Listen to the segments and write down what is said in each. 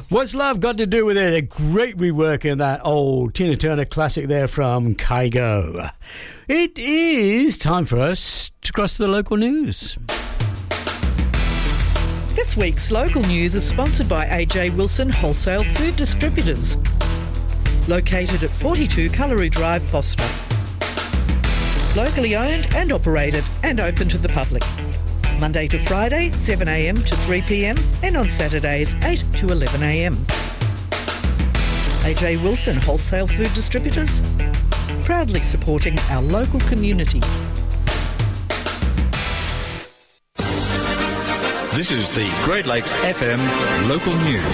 What's Love Got to Do With It? A great rework in that old Tina Turner classic there from Kygo. It is time for us to cross to the local news. This week's local news is sponsored by AJ Wilson Wholesale Food Distributors, located at 42 Cullery Drive, Foster. Locally owned and operated and open to the public. Monday to Friday, 7am to 3pm, and on Saturdays, 8 to 11am. AJ Wilson Wholesale Food Distributors, proudly supporting our local community. This is the Great Lakes FM local news.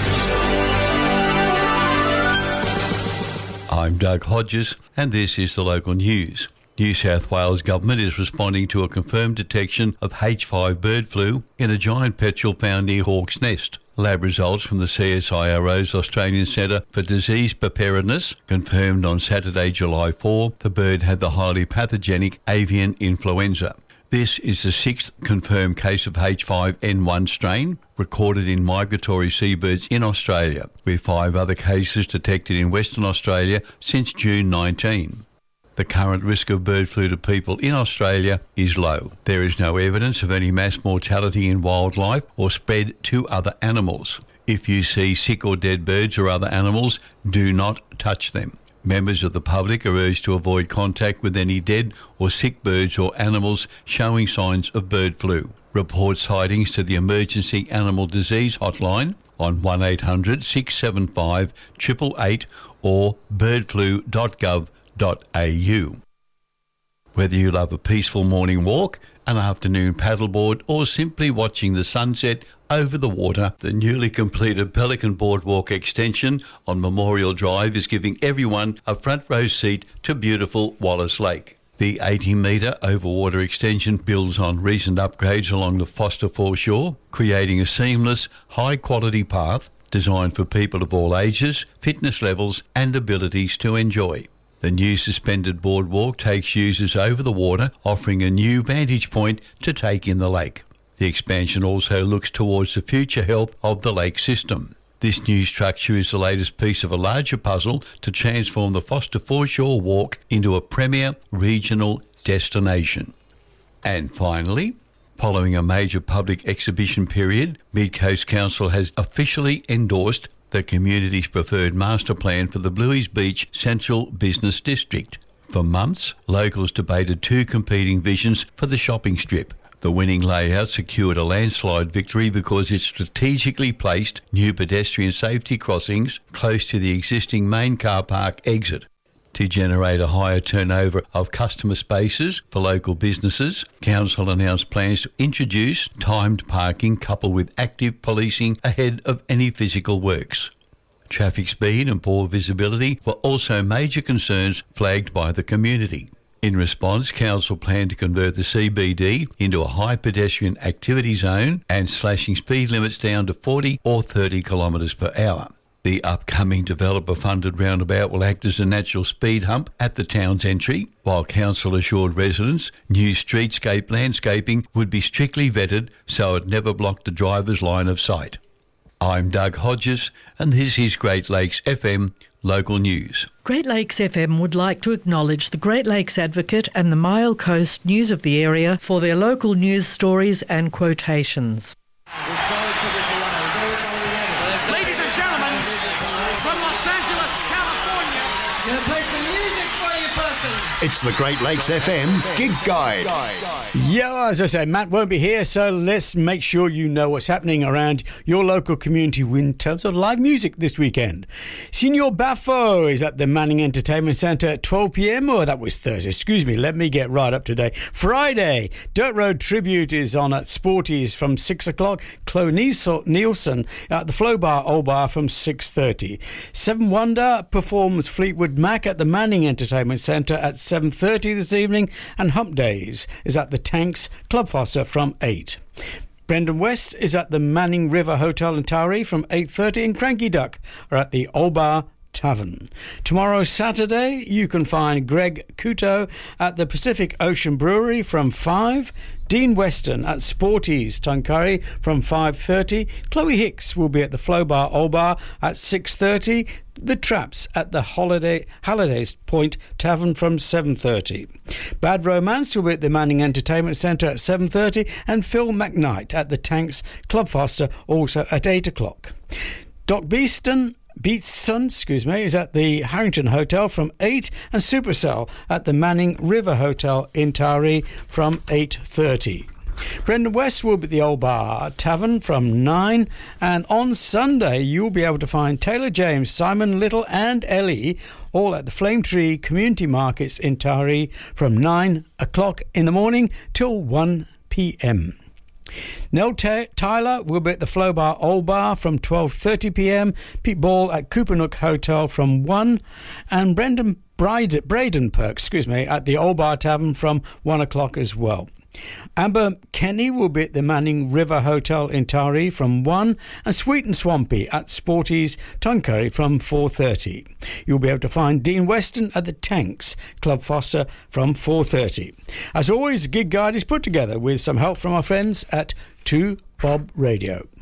I'm Doug Hodges, and this is the local news. New South Wales Government is responding to a confirmed detection of H5 bird flu in a giant petrel found near Hawke's Nest. Lab results from the CSIRO's Australian Centre for Disease Preparedness confirmed on Saturday, July 4, the bird had the highly pathogenic avian influenza. This is the sixth confirmed case of H5N1 strain recorded in migratory seabirds in Australia, with 5 other cases detected in Western Australia since June 19. The current risk of bird flu to people in Australia is low. There is no evidence of any mass mortality in wildlife or spread to other animals. If you see sick or dead birds or other animals, do not touch them. Members of the public are urged to avoid contact with any dead or sick birds or animals showing signs of bird flu. Report sightings to the Emergency Animal Disease Hotline on 1800 675 888 or birdflu.gov.au. Whether you love a peaceful morning walk, an afternoon paddleboard or simply watching the sunset over the water, the newly completed Pelican Boardwalk extension on Memorial Drive is giving everyone a front row seat to beautiful Wallace Lake. The 80-metre overwater extension builds on recent upgrades along the Foster foreshore, creating a seamless, high-quality path designed for people of all ages, fitness levels and abilities to enjoy. The new suspended boardwalk takes users over the water, offering a new vantage point to take in the lake. The expansion also looks towards the future health of the lake system. This new structure is the latest piece of a larger puzzle to transform the Foster Foreshore Walk into a premier regional destination. And finally, following a major public exhibition period, Mid Coast Council has officially endorsed the community's preferred master plan for the Bluey's Beach Central Business District. For months, locals debated 2 competing visions for the shopping strip. The winning layout secured a landslide victory because it strategically placed new pedestrian safety crossings close to the existing main car park exit. To generate a higher turnover of customer spaces for local businesses, Council announced plans to introduce timed parking coupled with active policing ahead of any physical works. Traffic speed and poor visibility were also major concerns flagged by the community. In response, Council planned to convert the CBD into a high pedestrian activity zone and slashing speed limits down to 40 or 30 kilometres per hour. The upcoming developer-funded roundabout will act as a natural speed hump at the town's entry, while Council assured residents new streetscape landscaping would be strictly vetted so it never blocked the driver's line of sight. I'm Doug Hodges, and this is Great Lakes FM Local News. Great Lakes FM would like to acknowledge the Great Lakes Advocate and the Mile Coast News of the area for their local news stories and quotations. Ladies and gentlemen, from Los Angeles, California, gonna play some music for you, person. It's the Great Lakes FM Gig Guide. Yeah, as I say, Matt won't be here, so let's make sure you know what's happening around your local community in terms of live music this weekend. Senor Baffo is at the Manning Entertainment Centre at 12 p.m. Oh, that was Thursday. Excuse me, let me get right up to date. Friday, Dirt Road Tribute is on at Sporties from 6 o'clock. Chloe Nielsen at the Flow Bar, Old Bar from 6:30. Seven Wonder performs Fleetwood Mac at the Manning Entertainment Centre at 7:30 this evening, and Hump Days is at the Tanks Club Foster from 8. Brendan West is at the Manning River Hotel in Taree from 8:30, and Cranky Duck are at the Old Bar Tavern. Tomorrow, Saturday, you can find Greg Couto at the Pacific Ocean Brewery from 5. Dean Weston at Sporties Tuncurry from 5:30. Chloe Hicks will be at the Flow Bar Old Bar at 6:30. The Traps at the Hallidays Point Tavern from 7:30. Bad Romance will be at the Manning Entertainment Centre at 7:30, and Phil McKnight at the Tanks Club Foster also at 8 o'clock. Doc Beeston is at the Harrington Hotel from 8, and Supercell at the Manning River Hotel in Taree from 8:30. Brendan West will be at the Old Bar Tavern from 9, and on Sunday you'll be able to find Taylor James, Simon Little and Ellie all at the Flame Tree Community Markets in Taree from 9 o'clock in the morning till 1 p.m. Nell Tyler will be at the Flow Bar Old Bar from 12:30 p.m. Pete Ball at Coopernook Hotel from 1, and Brendan Braden Perks, at the Old Bar Tavern from 1 o'clock as well. Amber Kenny will be at the Manning River Hotel in Taree from 1, and Sweet and Swampy at Sporties Tuncurry from 4:30. You'll be able to find Dean Weston at the Tanks Club Foster from 4:30. As always, the gig guide is put together with some help from our friends at 2 Bob Radio.